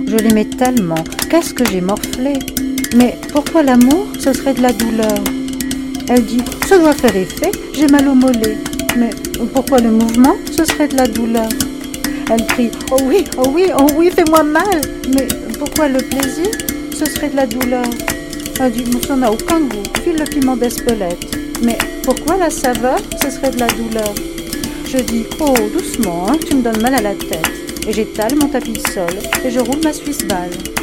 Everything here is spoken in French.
je l'aimais tellement, qu'est-ce que j'ai morflé. Mais pourquoi l'amour, ce serait de la douleur? Elle dit, ça doit faire effet, j'ai mal au mollet. Mais pourquoi le mouvement, ce serait de la douleur? Elle crie, oh oui, oh oui, oh oui, fais-moi mal. Mais pourquoi le plaisir, ce serait de la douleur? Elle dit, ça n'a aucun goût, file le piment d'Espelette. Mais pourquoi la saveur, ce serait de la douleur? Je dis, oh, doucement, hein, tu me donnes mal à la tête. Et j'étale mon tapis de sol et je roule ma Suisse balle.